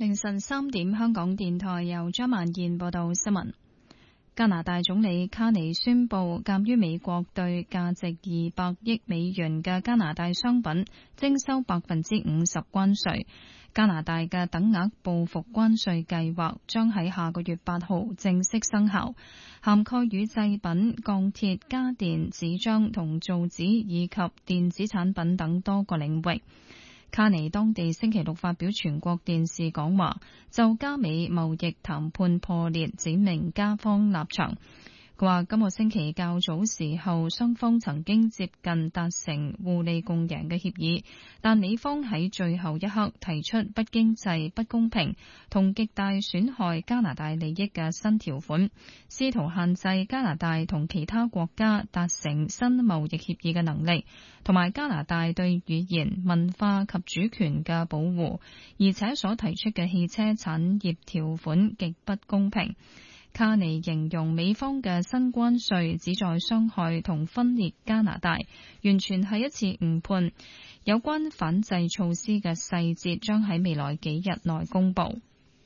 凌晨3點，香港電台由張曼燕報道新聞。加拿大總理卡尼宣布，鑒於美國對價值200億美元嘅加拿大商品徵收50%關稅，加拿大嘅等額報復關稅計劃將喺下個月8號正式生效，涵蓋乳製品、鋼鐵、家電、紙張同造紙以及電子產品等多個領域。卡尼當地星期六發表全國電視講話，就加美貿易談判破裂指明加方立場。佢話今個星期較早時候，雙方曾經接近達成互利共贏嘅協議，但美方喺最後一刻提出不經濟、不公平同極大損害加拿大利益嘅新條款，試圖限制加拿大同其他國家達成新貿易協議嘅能力，同埋加拿大對語言、文化及主權嘅保護，而且所提出嘅汽車產業條款極不公平。卡尼形容美方嘅新關稅旨在傷害同分裂加拿大，完全係一次誤判。有關反制措施嘅細節將喺未來幾日內公佈。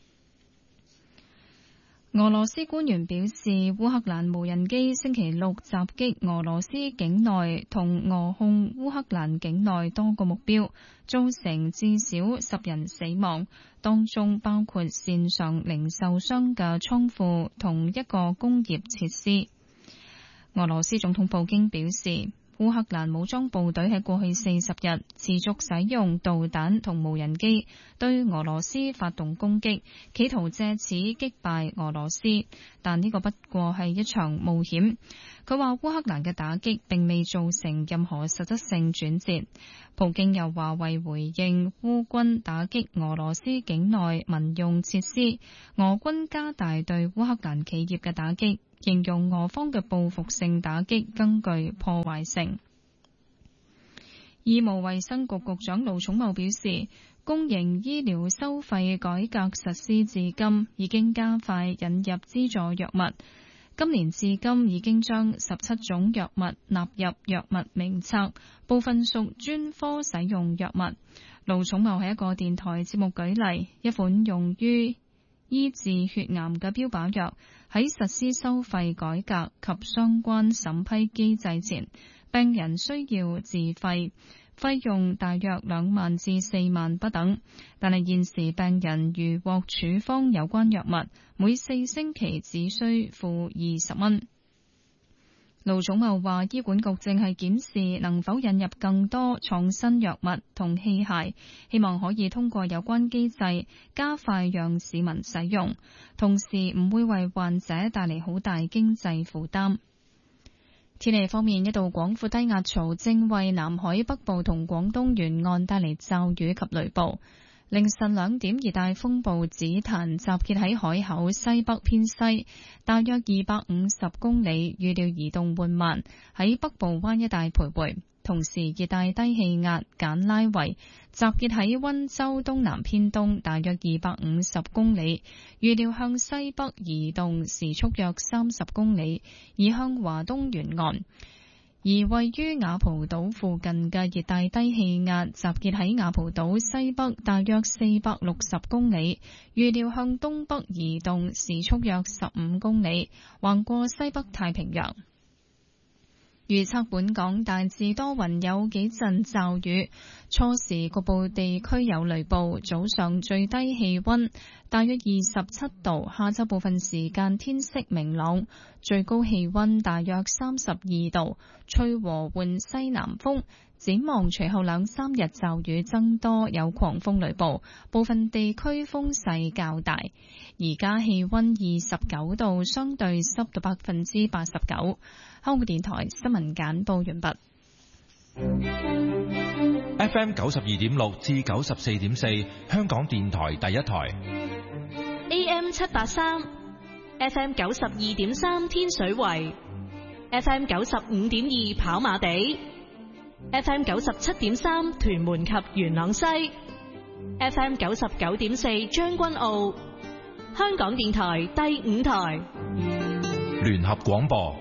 俄羅斯官員表示，烏克蘭無人機星期六襲擊俄羅斯境內同俄控烏克蘭境內多個目標，造成至少10人死亡，當中包括線上零售商嘅倉庫同一個工業設施。俄羅斯總統普京表示，烏克蘭武裝部隊喺過去40日持續使用導彈同無人機對俄羅斯發動攻擊，企圖借此擊敗俄羅斯，但呢個不過係一場冒險。佢話烏克蘭嘅打擊並未造成任何實質性轉折。普京又話，為回應烏軍打擊俄羅斯境內民用設施，俄軍加大對烏克蘭企業嘅打擊，形容俄方嘅報復性打擊更具破壞性。醫務衛生局局長盧寵茂表示，公營醫療收費改革實施至今，已經加快引入資助藥物。今年至今已經將17種藥物納入藥物名冊，部分屬專科使用藥物。盧寵茂喺一個電台節目舉例，一款用於醫治血癌嘅標靶藥喺實施收費改革及相關審批機制前，病人需要自費，費用大約2萬至4萬不等。但係現時病人如獲處方有關藥物，每4星期只需付20蚊。盧寵茂話，醫管局正係檢視能否引入更多創新藥物同器械，希望可以通過有關機制加快讓市民使用，同時唔會為患者帶嚟好大經濟負擔。天氣方面，一道廣闊低壓槽正為南海北部同廣東沿岸帶嚟驟雨及雷暴。凌晨2點，熱帶風暴紫檀集結喺海口西北偏西，大約250公里，預料移動緩慢，喺北部灣一帶徘徊。同時，熱帶低氣壓簡拉維集結喺溫州東南偏東，大約250公里，預料向西北移動，時速約30公里，移向華東沿岸。而位於雅蒲島附近嘅熱帶低氣壓集結喺雅蒲島西北，大約460公里，預料向東北移動，時速約15公里，橫過西北太平洋。預測本港大致多雲，有幾陣驟雨，初時局部地區有雷暴，早上最低氣溫大約27度，下晝部分時間天色明朗，最高氣溫大約32度，吹和緩西南風。展望隨後2-3日驟雨增多，有狂風雷暴，部分地區風勢較大。而家氣溫29度，相對濕度89%。香港電台新聞簡報完畢。 FM 92.6至94.4，香港電台第一台。 AM 783 ，FM 92.3天水圍，FM 95.2跑馬地。FM 97.3屯門及元朗西， FM 99.4將軍澳，香港電台第5台聯合廣播。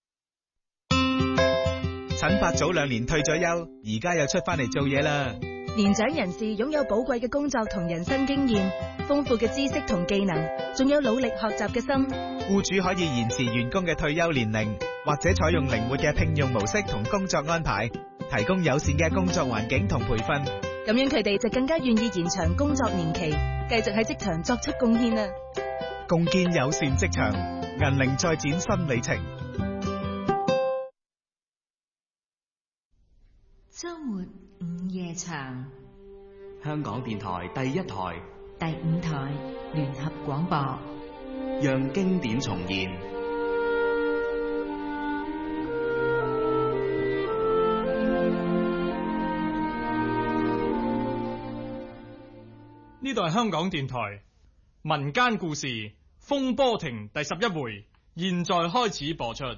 陳伯早2年退咗休，而家又出翻嚟做嘢啦。 年長人士擁有寶貴嘅工作同人生經驗，豐富嘅知識同技能，仲有努力學習嘅心。 僱主可以延遲員工嘅退休年齡，或者採用靈活嘅聘用模式同工作安排，提供友善嘅工作環境同培訓。 咁樣佢哋就更加願意延長工作年期，繼續喺職場作出貢獻啦。 共建友善職場，銀齡再展新里程。 周末午夜場， 香港電台第一台、 第5台聯合廣播， 讓經典重現。 呢度係香港電台民間故事《風波亭》第11回，現在開始播出。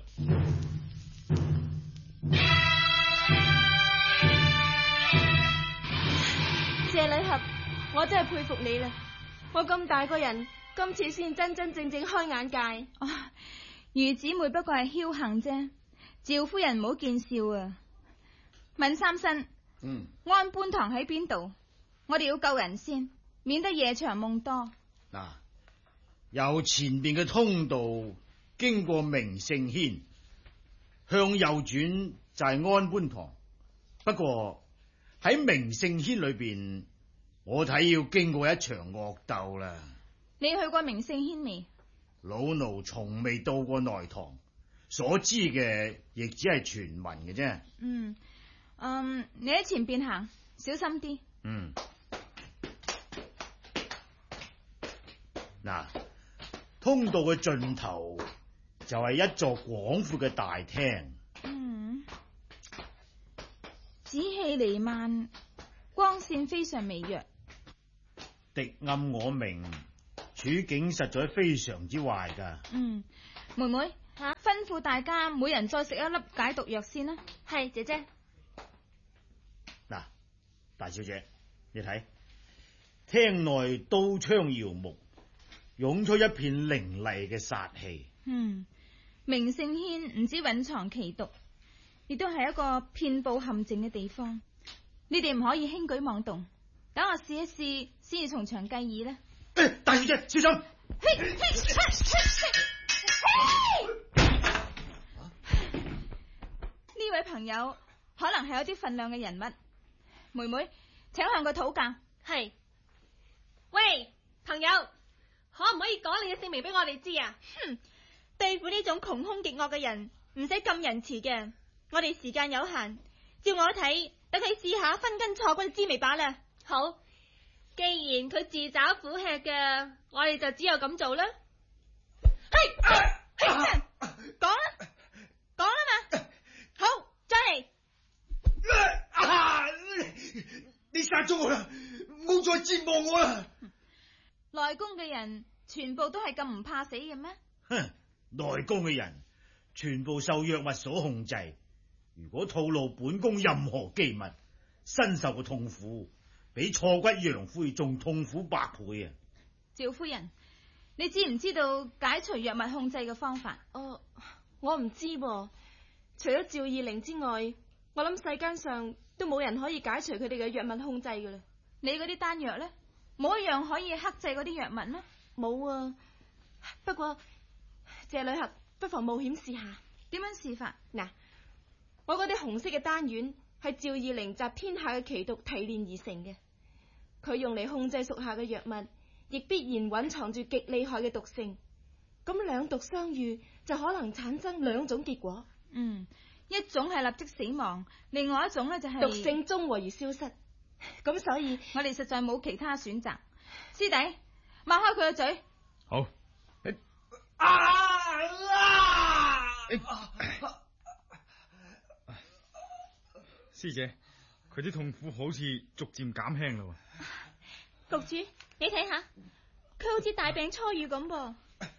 謝禮合，我真係佩服你啦！我咁大個人，今次先真真正正開眼界。 余姊妹不過係僥倖啫，趙夫人唔好見笑啊！問三新，安搬堂喺邊度？我哋要救人先，免得夜長夢多。 嗱，由前邊嘅通道經過明聖軒，向右轉就係安搬堂。不過喺明聖軒裏邊，我睇要經過一場惡鬥啦。 你去過明聖軒未？ 老奴從未到過內堂，所知嘅亦只係傳聞嘅啫。 你喺前邊行，小心啲。 嗱，通道嘅盡頭就係一座廣闊嘅大廳。 紫氣彌漫，光線非常微弱， 敵暗我明，處境實在非常之壞噶。 妹妹，吩咐大家每人再食一粒解毒藥先啦。 係，姐姐。 嗱，大小姐，你睇，廳內刀槍耀目，湧出一片凌厲嘅殺氣。 明聖軒唔止蘊藏奇毒，亦都係一個遍佈陷阱嘅地方。你哋唔可以輕舉妄動，等我試一試，先至從長計議啦。 大小姐，小心！ 呢位朋友可能係有啲份量嘅人物，妹妹，請向佢討教。 係。喂，朋友，可唔可以講你嘅姓名俾我哋知啊？對付呢種窮兇極惡嘅人，唔使咁仁慈嘅。我哋時間有限，照我睇，等佢試下分羹錯骨嘅滋味罷啦。好，既然佢自找苦吃嘅，我哋就只有咁做啦。講啦嘛。好，再嚟。 你殺咗我啦，唔好再折磨我啦。 內宮嘅人全部都係咁唔怕死嘅咩？ 內宮嘅人全部受藥物所控制，如果吐露本宮任何機密，身受嘅痛苦比錯骨揚灰仲痛苦百倍啊！ 趙夫人，你知唔知道解除藥物控制嘅方法？ 我唔知噃。除咗趙二玲之外，我諗世間上都冇人可以解除佢哋嘅藥物控制噶啦。 你嗰啲丹藥呢？冇一樣可以克制嗰啲藥物咩？ 冇啊。不過謝女俠不妨冒險試下。 點樣試法？ 嗱，我嗰啲紅色嘅丹丸係趙二玲集天下嘅奇毒提煉而成嘅，佢用嚟控制屬下嘅藥物，亦必然蘊藏住極厲害嘅毒性。咁兩毒相遇就可能產生兩種結果。 一種係立即死亡，另外一種呢就係毒性中和而消失。咁所以我哋實在冇其他選擇。師弟，擘開佢個嘴。 好。師姐，佢啲痛苦好似逐漸減輕啦。 局主，你睇下，佢好似大病初愈咁噃。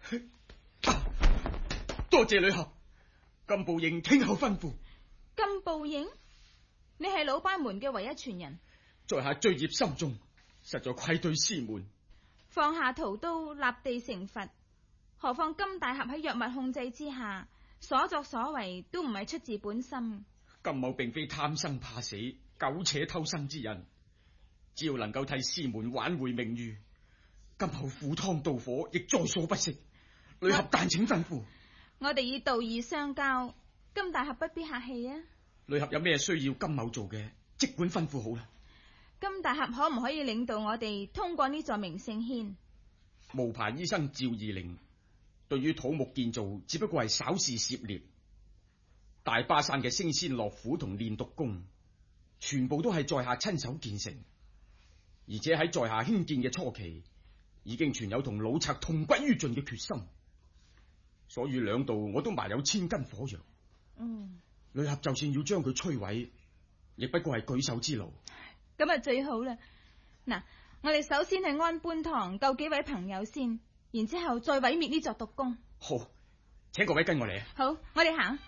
多謝女俠，金步營聽候吩咐。 金步營，你係老班門嘅唯一傳人， 在下罪孽深重，實在愧對師門。 放下屠刀，立地成佛。何況金大俠喺藥物控制之下，所作所為都唔係出自本心。 金某並非貪生怕死、苟且偷生之人， 只要能夠替師門挽回名譽，今後赴湯蹈火亦在所不惜。女俠但請吩咐。 我哋以道義相交，金大俠不必客氣啊。 女俠有咩需要金某做嘅，即管吩咐好啦。 金大俠可唔可以領導我哋通過呢座名勝軒？ 無牌醫生趙二玲對於土木建造只不過係稍事涉獵，大巴山嘅升仙樂府同煉毒工全部都係在下親手建成，而且喺在下興建嘅初期已經存有同老賊同歸於盡嘅決心，所以兩度我都埋有千斤火藥。女俠就算要將佢摧毀，亦不過係舉手之勞。 咁啊最好啦！嗱，我哋首先係安搬堂救幾位朋友先，然之後再毀滅呢座毒宮。 好，請各位跟我嚟。 好，我哋行。